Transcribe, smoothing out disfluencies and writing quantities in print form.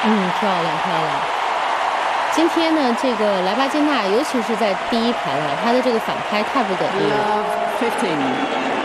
漂亮漂亮。今天呢，这个莱巴金娜，尤其是在第一盘啊，她的这个反拍太不给力了。 Love 15.